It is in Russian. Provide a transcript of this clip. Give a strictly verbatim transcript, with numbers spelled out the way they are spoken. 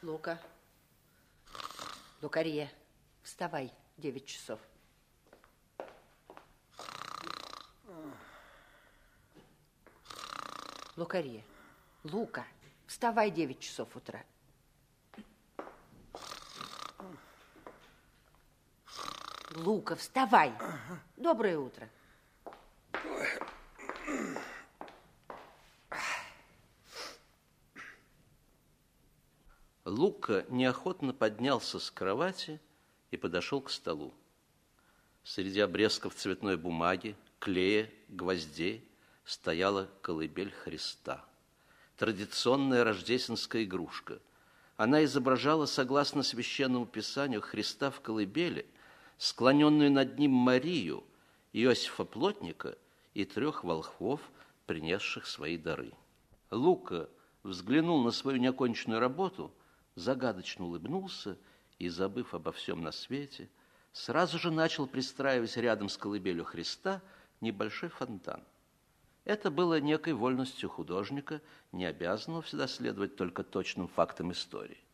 Лука. Лукария, вставай, девять часов. Лукария. Лука, вставай, девять часов утра. Лука, вставай. Доброе утро. Лука неохотно поднялся с кровати и подошел к столу. Среди обрезков цветной бумаги, клея, гвоздей стояла колыбель Христа. Традиционная рождественская игрушка. Она изображала, согласно священному писанию, Христа в колыбели, склоненную над ним Марию, Иосифа Плотника и трех волхвов, принесших свои дары. Лука взглянул на свою неоконченную работу, загадочно улыбнулся и, забыв обо всем на свете, сразу же начал пристраивать рядом с колыбелью Христа небольшой фонтан. Это было некой вольностью художника, не обязанного всегда следовать только точным фактам истории.